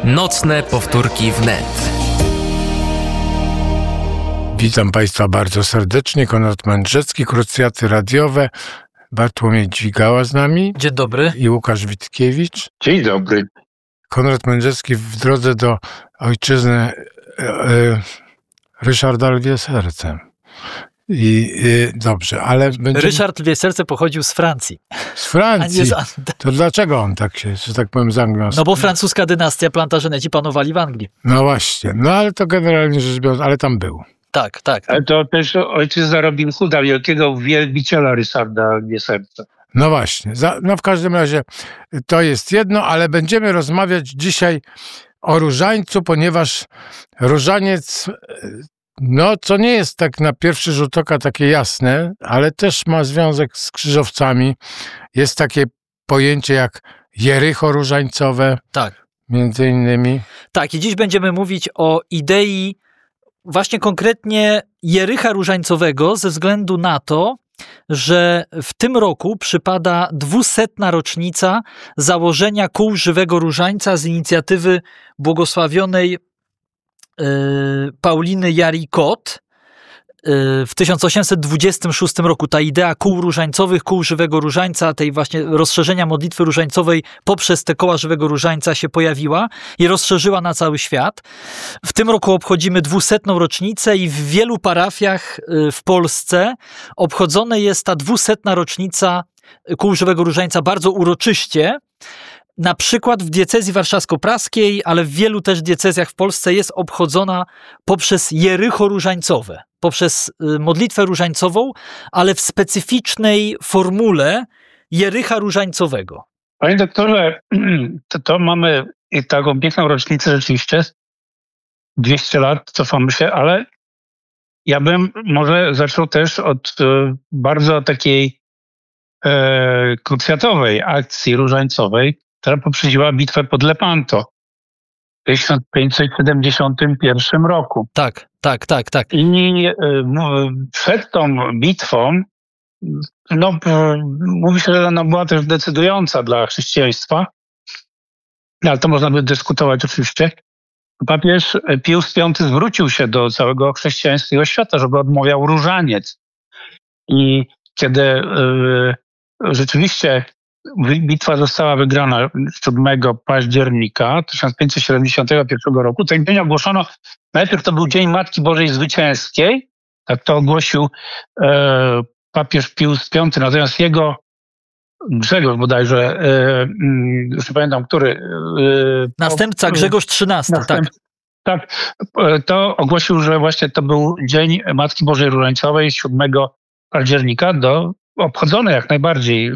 Nocne powtórki wnet. Witam Państwa bardzo serdecznie. Konrad Mędrzecki, Krucjaty radiowe. Bartłomiej Dźwigała z nami. Dzień dobry. I Łukasz Witkiewicz. Dzień dobry. Konrad Mędrzecki w drodze do ojczyzny Ryszarda Lwie Serce. Dobrze, ale Ryszard Lwie Serce pochodził z Francji. Z Francji? A nie To dlaczego on tak się, że tak powiem, z Anglią? No bo francuska dynastia, Plantageneci panowali w Anglii. No właśnie, no ale to generalnie rzecz biorąc, ale tam był. Tak. Ale to też ojczyzna Robin Hooda, wielkiego wielbiciela Ryszarda Lwie Serce. No właśnie, no w każdym razie to jest jedno, ale będziemy rozmawiać dzisiaj o różańcu, ponieważ różaniec, no co nie jest tak na pierwszy rzut oka takie jasne, ale też ma związek z krzyżowcami. Jest takie pojęcie jak Jericho różańcowe, tak. Między innymi. Tak, i dziś będziemy mówić o idei właśnie konkretnie Jericha różańcowego ze względu na to, że w tym roku przypada 200. rocznica założenia Kół Żywego Różańca z inicjatywy błogosławionej Pauliny Jaricot w 1826 roku. Ta idea kół różańcowych, kół Żywego Różańca, tej właśnie rozszerzenia modlitwy różańcowej poprzez te koła Żywego Różańca się pojawiła i rozszerzyła na cały świat. W tym roku obchodzimy 200. rocznicę i w wielu parafiach w Polsce obchodzona jest ta 200. rocznica kół Żywego Różańca bardzo uroczyście. Na przykład w diecezji warszawsko-praskiej, ale w wielu też diecezjach w Polsce jest obchodzona poprzez Jericho różańcowe, poprzez modlitwę różańcową, ale w specyficznej formule Jericha różańcowego. Panie doktorze, to mamy taką piękną rocznicę rzeczywiście, 200 lat, cofamy się, ale ja bym może zaczął też od bardzo takiej krucjatowej akcji różańcowej, która poprzedziła bitwę pod Lepanto w 1571 roku. Tak. I przed tą bitwą, mówi się, że ona była też decydująca dla chrześcijaństwa, ale to można by dyskutować oczywiście. Papież Pius V zwrócił się do całego chrześcijańskiego świata, żeby odmawiał różaniec. I kiedy rzeczywiście bitwa została wygrana 7 października 1571 roku. Ten dzień ogłoszono, najpierw to był Dzień Matki Bożej Zwycięskiej, tak to ogłosił papież Pius V, natomiast jego Grzegorz bodajże, już nie pamiętam, który... Następca Grzegorz XIII, tak. Tak, to ogłosił, że właśnie to był Dzień Matki Bożej Różańcowej 7 października, obchodzony jak najbardziej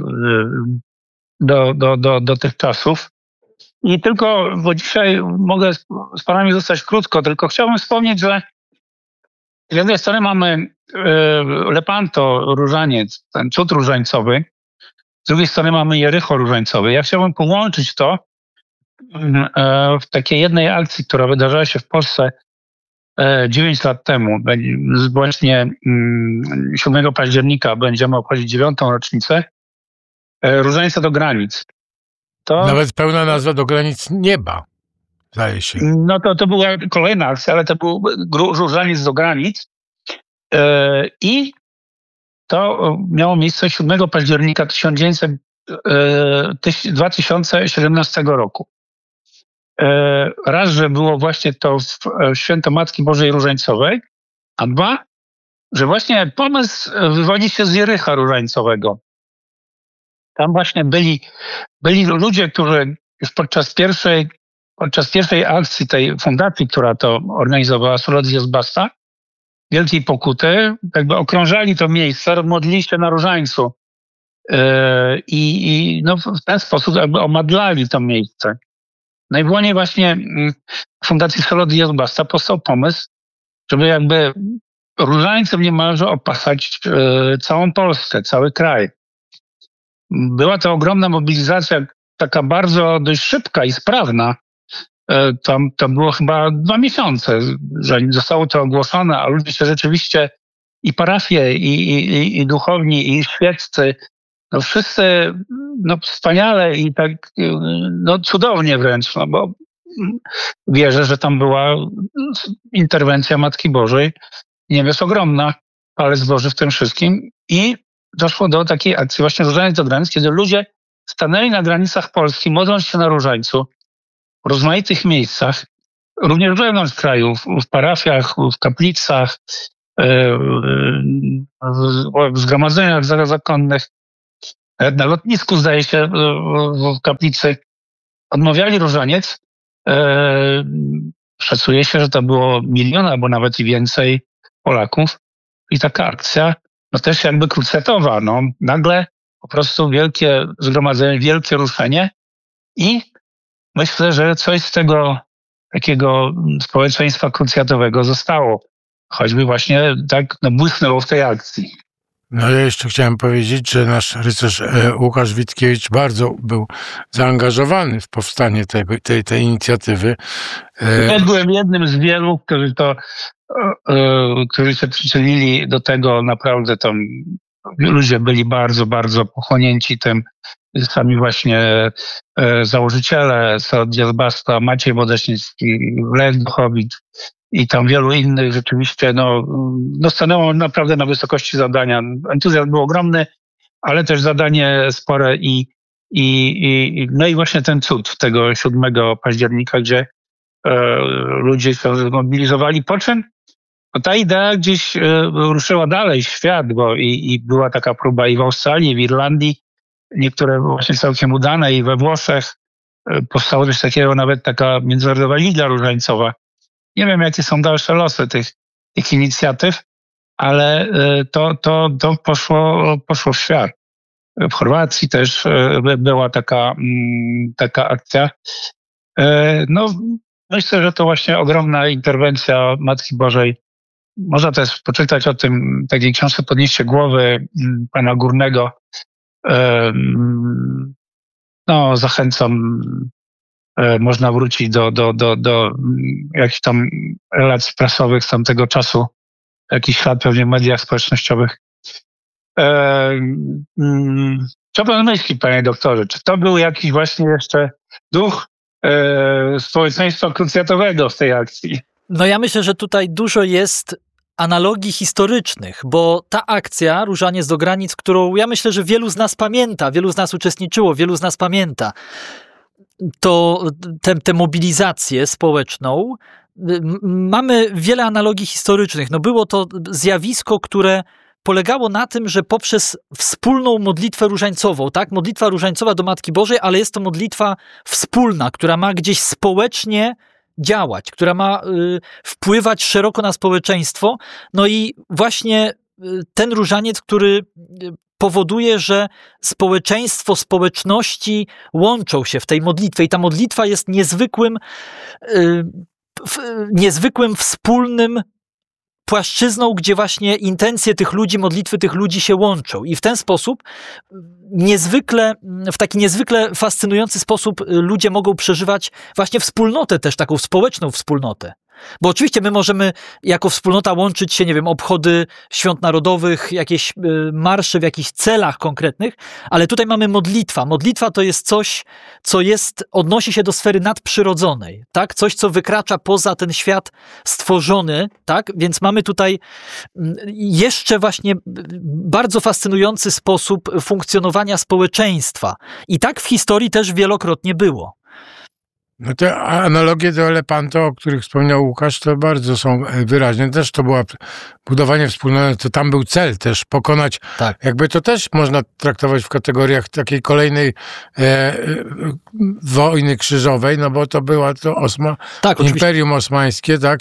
do tych czasów. I tylko, bo dzisiaj mogę z panami zostać krótko, tylko chciałbym wspomnieć, że z jednej strony mamy Lepanto, różaniec, ten cud różańcowy, z drugiej strony mamy Jericho różańcowy. Ja chciałbym połączyć to w takiej jednej akcji, która wydarzyła się w Polsce 9 lat temu. Właśnie 7 października będziemy obchodzić 9. rocznicę Różańca do granic. Nawet pełna nazwa do granic nieba, zdaje się. No to była kolejna akcja, ale to był Różaniec do granic. I to miało miejsce 7 października 2017 roku. Raz, że było właśnie to w święto Matki Bożej Różańcowej, a dwa, że właśnie pomysł wywodzi się z Jericha różańcowego. Tam właśnie byli ludzie, którzy już podczas pierwszej akcji tej fundacji, która to organizowała, Sola Dies Basta, Wielkiej Pokuty, jakby okrążali to miejsce, modlili się na różańcu i w ten sposób jakby omadlali to miejsce. No i w łonie właśnie Fundacji Sola Dies Basta powstał pomysł, żeby jakby różańcem niemalże opasać całą Polskę, cały kraj. Była to ogromna mobilizacja, taka bardzo dość szybka i sprawna. To było chyba 2 miesiące, że zostało to ogłoszone, a ludzie się rzeczywiście i parafie, i duchowni, i świeccy, wszyscy wspaniale i tak cudownie wręcz, bo wierzę, że tam była interwencja Matki Bożej. Nie jest ogromna, ale zboży w tym wszystkim. I doszło do takiej akcji właśnie Różaniec do granic, kiedy ludzie stanęli na granicach Polski, modląc się na Różańcu w rozmaitych miejscach, również wewnątrz kraju, w parafiach, w kaplicach, w zgromadzeniach zakonnych, na lotnisku, zdaje się, w kaplicy, odmawiali różaniec. Szacuje się, że to było 1 milion albo nawet i więcej Polaków. I taka akcja, no też jakby krucjatowa, no nagle po prostu wielkie zgromadzenie, wielkie ruszenie i myślę, że coś z tego takiego społeczeństwa krucjatowego zostało. Choćby właśnie tak błysnęło w tej akcji. No ja jeszcze chciałem powiedzieć, że nasz rycerz Łukasz Witkiewicz bardzo był zaangażowany w powstanie tej inicjatywy. Ja byłem jednym z wielu, którzy się przyczynili do tego. Naprawdę tam ludzie byli bardzo, bardzo pochłonięci tym. Sami właśnie założyciele Dzielbasta, Maciej Wodeśnicki, Lech Duchowicz i tam wielu innych rzeczywiście stanęło naprawdę na wysokości zadania. Entuzjazm był ogromny, ale też zadanie spore no i właśnie ten cud tego 7 października, gdzie ludzie się zmobilizowali. Po czym ta idea gdzieś ruszyła dalej w świat, bo i była taka próba i w Australii, i w Irlandii, niektóre właśnie całkiem udane, i we Włoszech powstało coś takiego, nawet taka międzynarodowa Liga Różańcowa. Nie wiem, jakie są dalsze losy tych inicjatyw, ale to poszło w świat. W Chorwacji też była taka akcja. No, myślę, że to właśnie ogromna interwencja Matki Bożej. Można też poczytać o tym, takiej książce Podnieście głowy pana Górnego. No, zachęcam. Można wrócić do jakichś tam relacji prasowych z tamtego czasu, jakiś ślad pewnie w mediach społecznościowych. Co pan myśli, panie doktorze? Czy to był jakiś właśnie jeszcze duch społeczeństwa krucjatowego w tej akcji? No ja myślę, że tutaj dużo jest analogii historycznych, bo ta akcja Różaniec do granic, którą ja myślę, że wielu z nas pamięta, wielu z nas uczestniczyło, wielu z nas pamięta, to tę mobilizację społeczną, mamy wiele analogii historycznych. No było to zjawisko, które polegało na tym, że poprzez wspólną modlitwę różańcową, tak, modlitwa różańcowa do Matki Bożej, ale jest to modlitwa wspólna, która ma gdzieś społecznie działać, która ma wpływać szeroko na społeczeństwo. No i właśnie ten różaniec, który powoduje, że społeczeństwo, społeczności łączą się w tej modlitwie i ta modlitwa jest niezwykłym wspólnym płaszczyzną, gdzie właśnie intencje tych ludzi, modlitwy tych ludzi się łączą. I w ten sposób w taki niezwykle fascynujący sposób ludzie mogą przeżywać właśnie wspólnotę też, taką społeczną wspólnotę. Bo oczywiście my możemy jako wspólnota łączyć się, nie wiem, obchody świąt narodowych, jakieś marsze w jakichś celach konkretnych, ale tutaj mamy modlitwa. Modlitwa to jest coś, co odnosi się do sfery nadprzyrodzonej, tak? Coś, co wykracza poza ten świat stworzony, tak? Więc mamy tutaj jeszcze właśnie bardzo fascynujący sposób funkcjonowania społeczeństwa. I tak w historii też wielokrotnie było. No te analogie do Elepanto, o których wspomniał Łukasz, to bardzo są wyraźne. Też to było budowanie wspólnoty, to tam był cel też pokonać. Tak. Jakby to też można traktować w kategoriach takiej kolejnej wojny krzyżowej, no bo to była to Imperium Osmańskie, tak,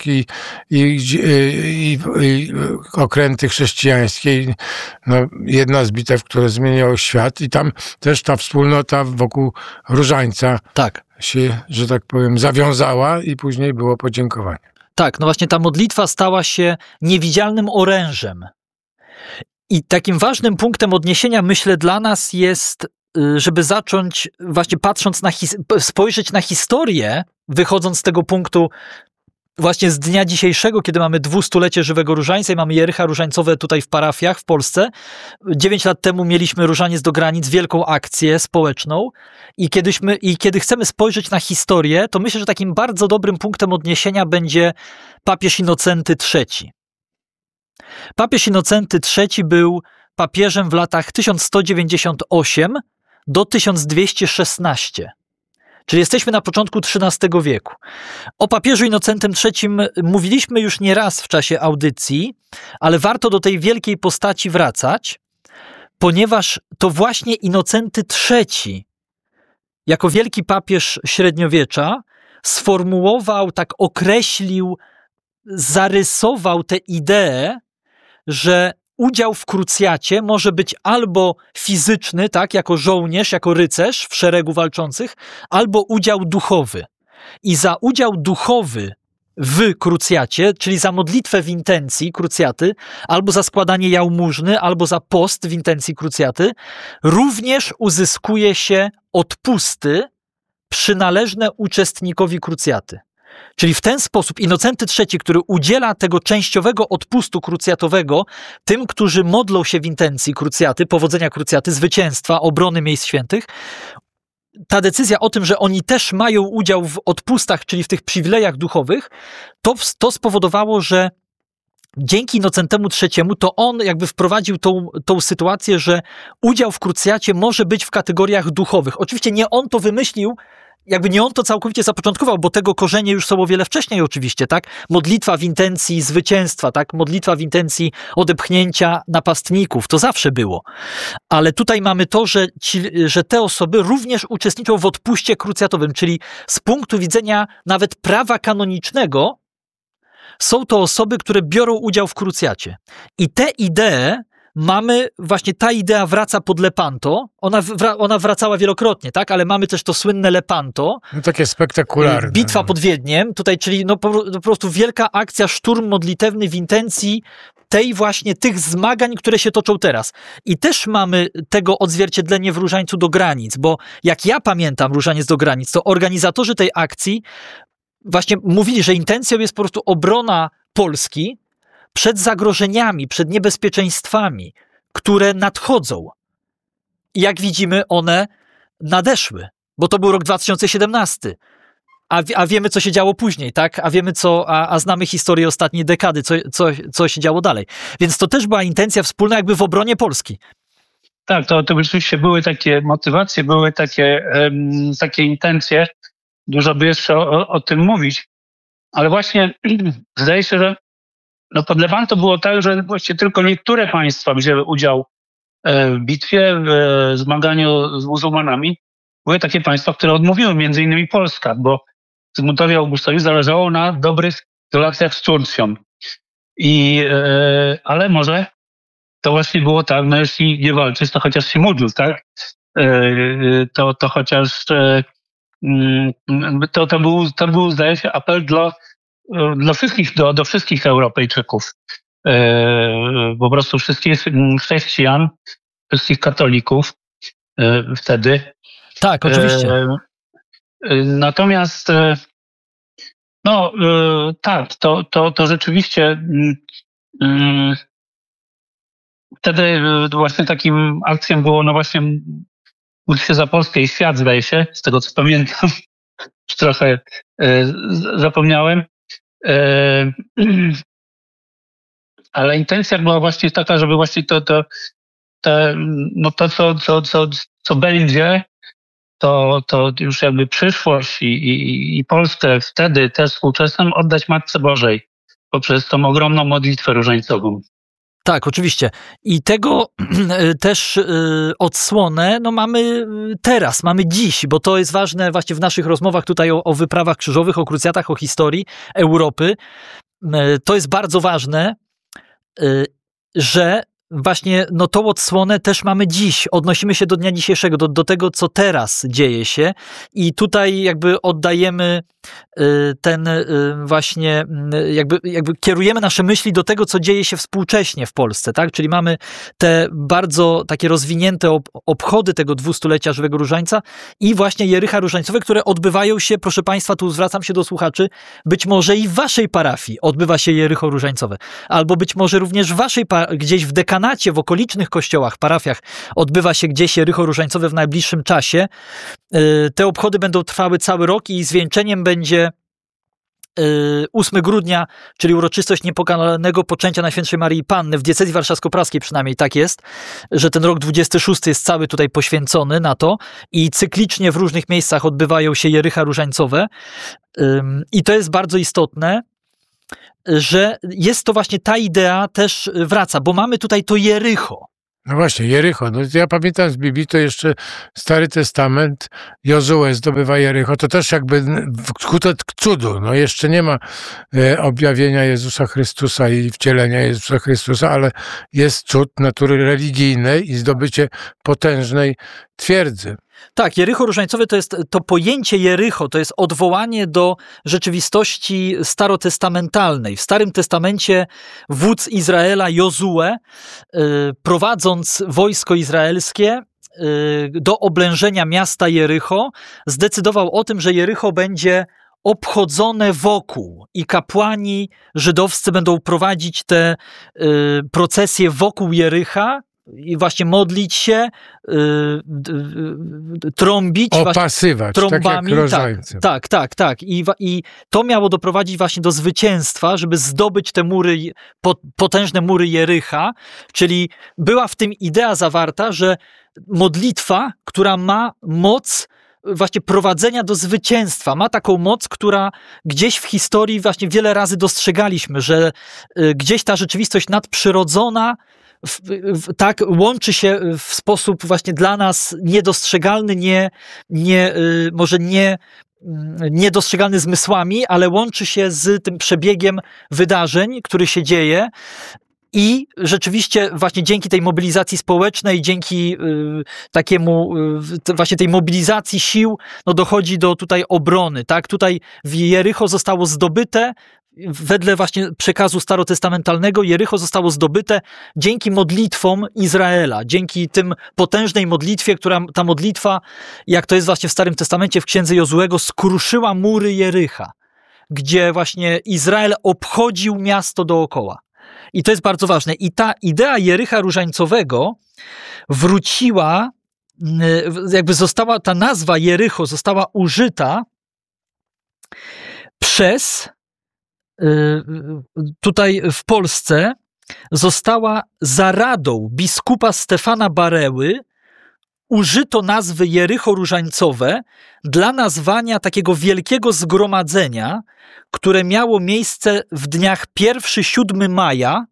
i okręty chrześcijańskie. No, jedna z bitew, które zmieniały świat i tam też ta wspólnota wokół Różańca się, że tak powiem, zawiązała i później było podziękowanie. Tak, no właśnie ta modlitwa stała się niewidzialnym orężem. I takim ważnym punktem odniesienia, myślę, dla nas jest, żeby zacząć właśnie spojrzeć na historię, wychodząc z tego punktu właśnie z dnia dzisiejszego, kiedy mamy 200-lecie żywego różańca i mamy jericha różańcowe tutaj w parafiach w Polsce. 9 lat temu mieliśmy Różaniec do granic, wielką akcję społeczną i kiedy chcemy spojrzeć na historię, to myślę, że takim bardzo dobrym punktem odniesienia będzie papież Innocenty III. Papież Innocenty III był papieżem w latach 1198 do 1216. Czyli jesteśmy na początku XIII wieku. O papieżu Innocentym III mówiliśmy już nie raz w czasie audycji, ale warto do tej wielkiej postaci wracać, ponieważ to właśnie Innocenty III, jako wielki papież średniowiecza, sformułował, tak określił, zarysował tę ideę, że udział w krucjacie może być albo fizyczny, tak, jako żołnierz, jako rycerz w szeregu walczących, albo udział duchowy. I za udział duchowy w krucjacie, czyli za modlitwę w intencji krucjaty, albo za składanie jałmużny, albo za post w intencji krucjaty, również uzyskuje się odpusty przynależne uczestnikowi krucjaty. Czyli w ten sposób Innocenty III, który udziela tego częściowego odpustu krucjatowego tym, którzy modlą się w intencji krucjaty, powodzenia krucjaty, zwycięstwa, obrony miejsc świętych, ta decyzja o tym, że oni też mają udział w odpustach, czyli w tych przywilejach duchowych, to spowodowało, że dzięki Innocentemu III to on jakby wprowadził tą sytuację, że udział w krucjacie może być w kategoriach duchowych. Oczywiście nie on to wymyślił, jakby nie on to całkowicie zapoczątkował, bo tego korzenie już są o wiele wcześniej oczywiście, tak? Modlitwa w intencji zwycięstwa, tak? Modlitwa w intencji odepchnięcia napastników, to zawsze było. Ale tutaj mamy to, że te osoby również uczestniczą w odpuście krucjatowym, czyli z punktu widzenia nawet prawa kanonicznego są to osoby, które biorą udział w krucjacie. I te idee mamy, właśnie ta idea wraca pod Lepanto, ona wracała wielokrotnie, tak, ale mamy też to słynne Lepanto. No takie spektakularne. Bitwa pod Wiedniem, tutaj, czyli po prostu wielka akcja, szturm modlitewny w intencji tych zmagań, które się toczą teraz. I też mamy tego odzwierciedlenie w Różańcu do granic, bo jak ja pamiętam Różaniec do granic, to organizatorzy tej akcji właśnie mówili, że intencją jest po prostu obrona Polski przed zagrożeniami, przed niebezpieczeństwami, które nadchodzą. I jak widzimy, one nadeszły, bo to był rok 2017. A wiemy, co się działo później, tak? A wiemy, a znamy historię ostatniej dekady, co się działo dalej. Więc to też była intencja wspólna jakby w obronie Polski. Tak, to rzeczywiście były takie motywacje, były takie intencje. Dużo by jeszcze o tym mówić. Ale właśnie zdaje się, że pod Lepanto było tak, że właściwie tylko niektóre państwa wzięły udział w bitwie, w zmaganiu z muzułmanami. Były takie państwa, które odmówiły, między innymi Polska, bo Zygmuntowi Augustowi zależało na dobrych relacjach z Turcją. Ale może to właśnie było tak, no jeśli nie walczyć, to chociaż się módl, tak? To chociaż to był, zdaje się, apel do wszystkich Europejczyków. Po prostu wszystkich chrześcijan, wszystkich katolików wtedy. Tak, oczywiście. Natomiast tak, to rzeczywiście wtedy właśnie takim akcją było właśnie módl się za Polskę i świat, zdaje się, z tego co pamiętam. Już trochę zapomniałem. Ale intencja była właśnie taka, żeby właśnie co będzie, to już jakby przyszłość i Polskę wtedy też współczesną oddać Matce Bożej poprzez tą ogromną modlitwę różańcową. Tak, oczywiście. I tego też odsłonę mamy teraz, mamy dziś, bo to jest ważne właśnie w naszych rozmowach tutaj o wyprawach krzyżowych, o krucjatach, o historii Europy. To jest bardzo ważne, że właśnie tą odsłonę też mamy dziś. Odnosimy się do dnia dzisiejszego, do tego, co teraz dzieje się i tutaj jakby oddajemy ten właśnie, jakby kierujemy nasze myśli do tego, co dzieje się współcześnie w Polsce, tak? Czyli mamy te bardzo takie rozwinięte obchody tego 200-lecia Żywego Różańca i właśnie Jericha Różańcowe, które odbywają się, proszę Państwa, tu zwracam się do słuchaczy, być może i w Waszej parafii odbywa się Jericho Różańcowe, albo być może również w Waszej gdzieś w dekanacie, w okolicznych kościołach, parafiach odbywa się gdzieś Jericho Różańcowe w najbliższym czasie. Te obchody będą trwały cały rok i zwieńczeniem będzie 8 grudnia, czyli uroczystość niepokalanego poczęcia Najświętszej Maryi Panny. W diecezji warszawsko-praskiej przynajmniej tak jest, że ten rok 26 jest cały tutaj poświęcony na to i cyklicznie w różnych miejscach odbywają się Jericha Różańcowe. I to jest bardzo istotne, że jest to właśnie ta idea też wraca, bo mamy tutaj to Jericho. No właśnie, Jericho. No, ja pamiętam z Biblii, to jeszcze Stary Testament, Jozue zdobywa Jericho. To też jakby wskutek cudu. No jeszcze nie ma objawienia Jezusa Chrystusa i wcielenia Jezusa Chrystusa, ale jest cud natury religijnej i zdobycie potężnej twierdzy. Tak, Jericho Różańcowe to jest to pojęcie Jericho, to jest odwołanie do rzeczywistości starotestamentalnej. W Starym Testamencie wódz Izraela Jozue, prowadząc wojsko izraelskie do oblężenia miasta Jericho, zdecydował o tym, że Jericho będzie obchodzone wokół i kapłani żydowscy będą prowadzić te procesje wokół Jericha, i właśnie modlić się, trąbić. Opasywać, trąbami, tak jak różańcem. Tak. I to miało doprowadzić właśnie do zwycięstwa, żeby zdobyć te mury, potężne mury Jericha, czyli była w tym idea zawarta, że modlitwa, która ma moc właśnie prowadzenia do zwycięstwa, ma taką moc, która gdzieś w historii właśnie wiele razy dostrzegaliśmy, że gdzieś ta rzeczywistość nadprzyrodzona tak łączy się w sposób właśnie dla nas niedostrzegalny, może nie niedostrzegalny zmysłami, ale łączy się z tym przebiegiem wydarzeń, który się dzieje. I rzeczywiście właśnie dzięki tej mobilizacji społecznej, dzięki właśnie tej mobilizacji sił, dochodzi do tutaj obrony, tak? Tutaj w Jericho zostało zdobyte, wedle właśnie przekazu starotestamentalnego, Jericho zostało zdobyte dzięki modlitwom Izraela, dzięki tym potężnej modlitwie, ta modlitwa, jak to jest właśnie w Starym Testamencie, w Księdze Jozuego, skruszyła mury Jericha, gdzie właśnie Izrael obchodził miasto dookoła. I to jest bardzo ważne. I ta idea Jericha Różańcowego wróciła, jakby ta nazwa Jericho została użyta tutaj w Polsce, została za radą biskupa Stefana Bareły, użyto nazwy Jericho Różańcowe dla nazwania takiego wielkiego zgromadzenia, które miało miejsce w dniach 1-7 maja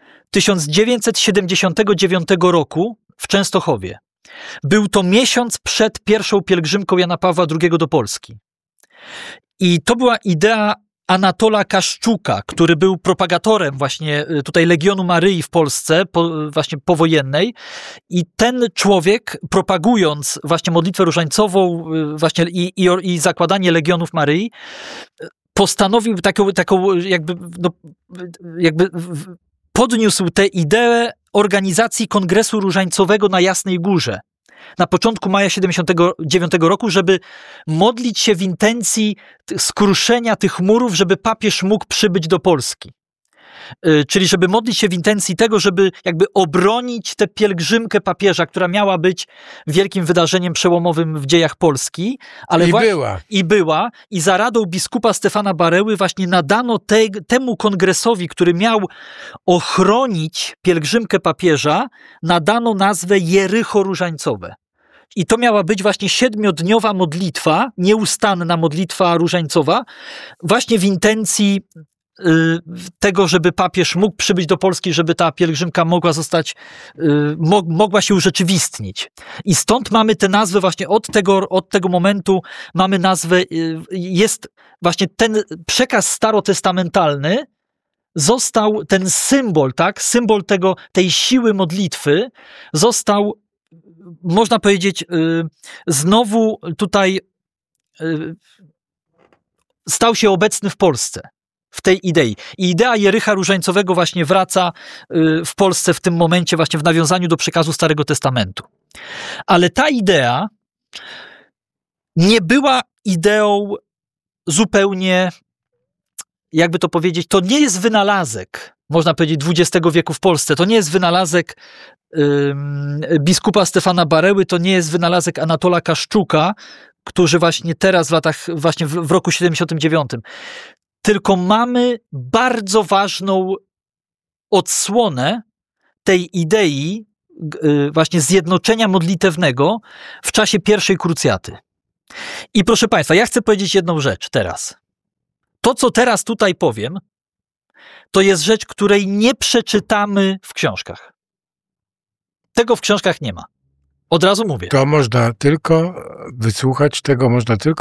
1979 roku w Częstochowie. Był to miesiąc przed pierwszą pielgrzymką Jana Pawła II do Polski. I to była idea Anatola Kaszczuka, który był propagatorem właśnie tutaj Legionu Maryi w Polsce, właśnie powojennej. I ten człowiek, propagując właśnie modlitwę różańcową właśnie i zakładanie Legionów Maryi, postanowił taką jakby podniósł tę ideę organizacji Kongresu Różańcowego na Jasnej Górze na początku maja 1979 roku, żeby modlić się w intencji skruszenia tych murów, żeby papież mógł przybyć do Polski. Czyli żeby modlić się w intencji tego, żeby jakby obronić tę pielgrzymkę papieża, która miała być wielkim wydarzeniem przełomowym w dziejach Polski. Ale była. I za radą biskupa Stefana Bareły właśnie nadano temu kongresowi, który miał ochronić pielgrzymkę papieża, nadano nazwę Jericho Różańcowe. I to miała być właśnie 7-dniowa modlitwa, nieustanna modlitwa różańcowa, właśnie w intencji tego, żeby papież mógł przybyć do Polski, żeby ta pielgrzymka mogła się urzeczywistnić. I stąd mamy tę nazwę właśnie od tego momentu mamy nazwę, jest właśnie ten przekaz starotestamentalny został ten symbol, tak? Symbol tej siły modlitwy został, można powiedzieć, znowu tutaj stał się obecny w Polsce, w tej idei. I idea Jericha Różańcowego właśnie wraca w Polsce w tym momencie właśnie w nawiązaniu do przekazu Starego Testamentu. Ale ta idea nie była ideą zupełnie, jakby to powiedzieć, to nie jest wynalazek, można powiedzieć, XX wieku w Polsce. To nie jest wynalazek biskupa Stefana Bareły, to nie jest wynalazek Anatola Kaszczuka, którzy właśnie teraz właśnie w roku 79. Tylko mamy bardzo ważną odsłonę tej idei właśnie zjednoczenia modlitewnego w czasie pierwszej krucjaty. I proszę Państwa, ja chcę powiedzieć jedną rzecz teraz. To, co teraz tutaj powiem, to jest rzecz, której nie przeczytamy w książkach. Tego w książkach nie ma. Od razu mówię. To można tylko wysłuchać, tego można tylko